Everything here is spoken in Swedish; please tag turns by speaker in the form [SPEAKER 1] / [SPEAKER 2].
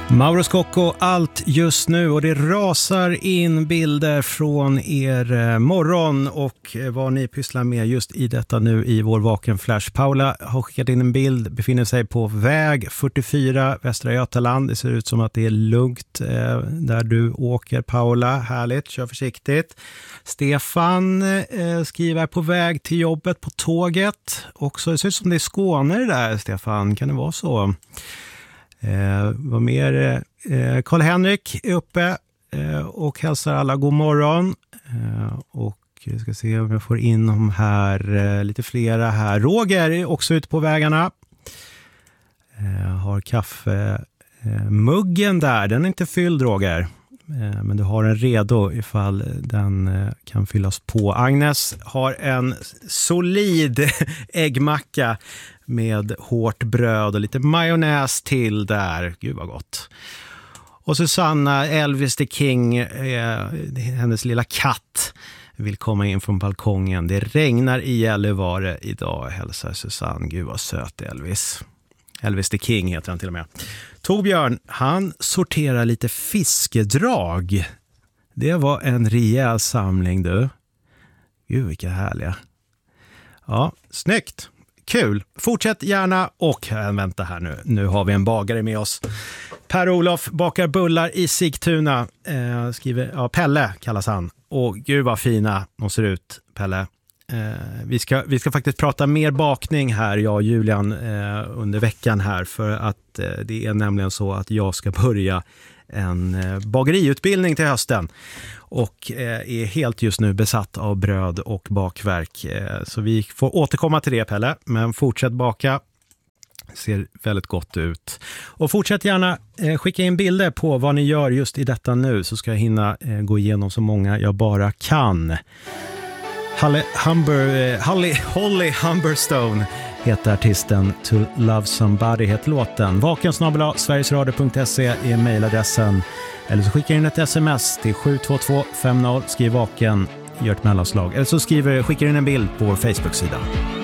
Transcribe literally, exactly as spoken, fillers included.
[SPEAKER 1] Mauro Scocco, allt just nu, och det rasar in bilder från er morgon och vad ni pysslar med just i detta nu i vår Vaken Flash. Paula har skickat in en bild, befinner sig på väg fyrtiofyra Västra Götaland. Det ser ut som att det är lugnt eh, där du åker, Paula. Härligt, kör försiktigt. Stefan eh, skriver på väg till jobbet på tåget. Också, det ser ut som det är Skåne det där, Stefan. Kan det vara så? Eh, vad mer? Eh, Karl-Henrik är uppe eh, och hälsar alla god morgon. Eh, och jag ska se om jag får in de här, eh, lite flera här. Roger är också ute på vägarna. Eh, har kaffe eh, muggen där. Den är inte fylld, Roger. Eh, men du har en redo ifall den eh, kan fyllas på. Agnes har en solid äggmacka med hårt bröd och lite majonnäs till där. Gud vad gott. Och Susanna, Elvis the King, eh, hennes lilla katt, vill komma in från balkongen. Det regnar i Gällivare idag, hälsar Susanne. Gud vad söt Elvis. Elvis the King heter han till och med. Torbjörn, han sorterar lite fiskedrag. Det var en rejäl samling, du. Gud vilka härliga. Ja, snyggt. Kul. Fortsätt gärna. Och äh, vänta här nu. Nu har vi en bagare med oss. Per-Olof bakar bullar i Sigtuna. Eh, skriver, ja, Pelle kallas han. Och gud vad fina de ser ut, Pelle. Eh, vi, ska, vi ska faktiskt prata mer bakning här, jag och Julian, eh, under veckan här. För att eh, det är nämligen så att jag ska börja en eh, bageriutbildning till hösten. Och eh, är helt just nu besatt av bröd och bakverk. Eh, så vi får återkomma till det, Pelle. Men fortsätt baka. Ser väldigt gott ut. Och fortsätt gärna eh, skicka in bilder på vad ni gör just i detta nu. Så ska jag hinna eh, gå igenom så många jag bara kan. Holly, Humber, eh, Holly, Holly Humberstone heter artisten. To Love Somebody heter låten. Vaken snabel-a sverigesradio punkt se är mejladressen. Eller så skickar in ett sms till sju två två fem noll. Skriv vaken, gör ett mellanslag. Eller så skriver, skickar in en bild på vår Facebook-sida.